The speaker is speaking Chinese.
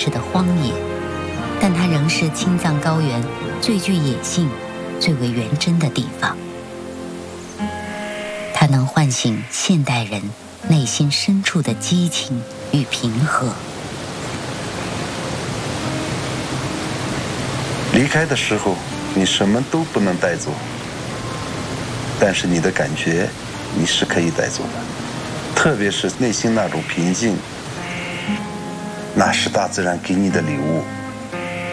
的荒野，但它仍是青藏高原最具野性、最为原真的地方。它能唤醒现代人内心深处的激情与平和。 离开的时候，你什么都不能带走，但是你的感觉，你是可以带走的。特别是内心那种平静，那是大自然给你的礼物。